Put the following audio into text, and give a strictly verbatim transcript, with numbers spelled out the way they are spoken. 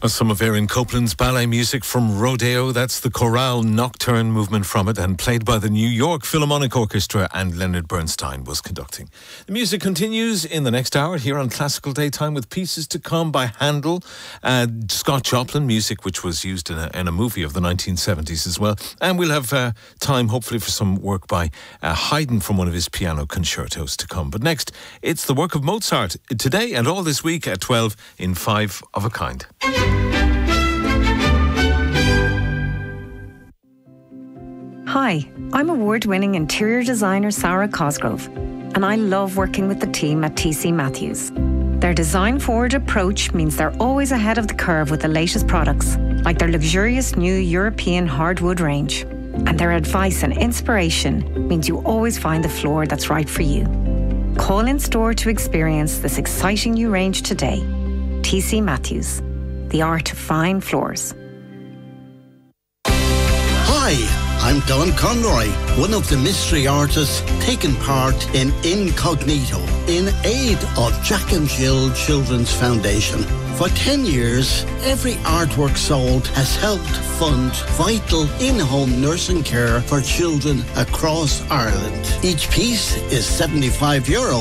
Some of Erin Copeland's ballet music from Rodeo. That's the chorale nocturne movement from it, and played by the New York Philharmonic Orchestra, and Leonard Bernstein was conducting. The music continues in the next hour here on Classical Daytime with pieces to come by Handel, uh, Scott Joplin, music which was used in a, in a movie of the nineteen seventies as well. And we'll have uh, time hopefully for some work by uh, Haydn from one of his piano concertos to come. But next, it's the work of Mozart today and all this week at twelve in Five of a Kind. Hi, I'm award-winning interior designer Sarah Cosgrove, and I love working with the team at T C Matthews. Their design-forward approach means they're always ahead of the curve with the latest products, like their luxurious new European hardwood range. And their advice and inspiration means you always find the floor that's right for you. Call in store to experience this exciting new range today. T C Matthews, the art of fine floors. Hi. I'm Don Conroy, one of the mystery artists taking part in Incognito in aid of Jack and Jill Children's Foundation. For ten years, every artwork sold has helped fund vital in-home nursing care for children across Ireland. Each piece is seventy-five euro